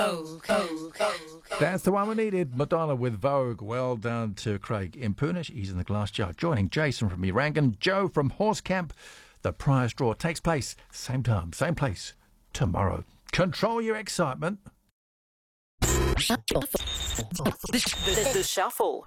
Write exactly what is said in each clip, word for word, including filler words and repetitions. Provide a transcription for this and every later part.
That's the one we needed. Madonna with Vogue. Well done to Craig Impunish. He's in the glass jar. Joining Jason from Erangan, Joe from Horse Camp. The prize draw takes place same time, same place, tomorrow. Control your excitement. The, the Shuffle.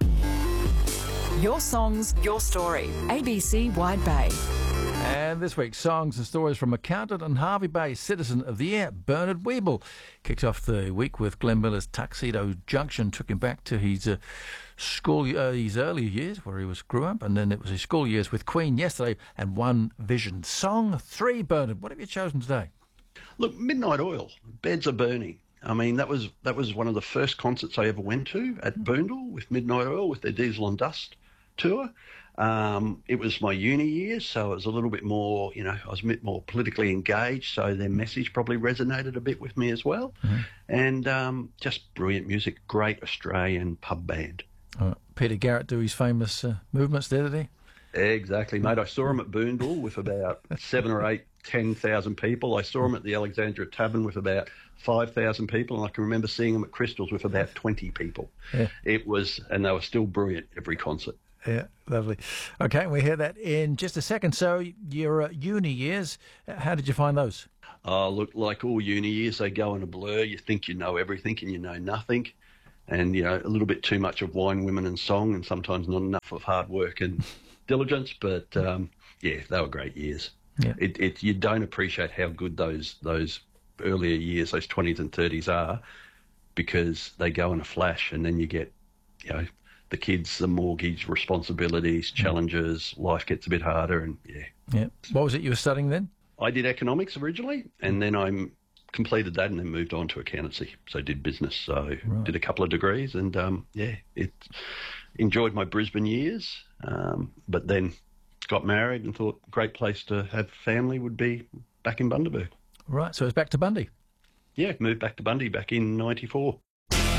Your songs, your story. A B C Wide Bay. And this week's songs and stories from accountant and Hervey Bay Citizen of the Year, Bernard Weeble. Kicked off the week with Glenn Miller's Tuxedo Junction, took him back to his uh, school, uh, his early years where he was grew up, and then it was his school years with Queen yesterday, and One Vision. Song three, Bernard, what have you chosen today? Look, Midnight Oil, Beds Are Burning. I mean, that was that was one of the first concerts I ever went to at Boondall with Midnight Oil with their Diesel and Dust tour. Um, it was my uni years, so it was a little bit more, you know, I was a bit more politically engaged, so their message probably resonated a bit with me as well. Mm-hmm. And um, just brilliant music, great Australian pub band. Uh, Peter Garrett do his famous uh, movements there, did he? Exactly, mate. I saw him at Boondall with about seven or eight, ten thousand people. I saw him at the Alexandra Tavern with about five thousand people, and I can remember seeing him at Crystals with about twenty people. Yeah. It was, and they were still brilliant every concert. Yeah, lovely. Okay, we hear that in just a second. So your uh, uni years, how did you find those? Oh, look, like all uni years, they go in a blur. You think you know everything and you know nothing. And, you know, a little bit too much of wine, women and song, and sometimes not enough of hard work and diligence. But, um, yeah, they were great years. Yeah. It, it, you don't appreciate how good those those earlier years, those twenties and thirties are, because they go in a flash, and then you get, you know, the kids, the mortgage, responsibilities, challenges, life gets a bit harder, and yeah. Yeah. What was it you were studying then? I did economics originally, and then I completed that and then moved on to accountancy. So I did business, so right. did a couple of degrees, and um, yeah, it enjoyed my Brisbane years, um, but then got married and thought a great place to have family would be back in Bundaberg. Right, so it's back to Bundy. Yeah, moved back to Bundy back in ninety-four.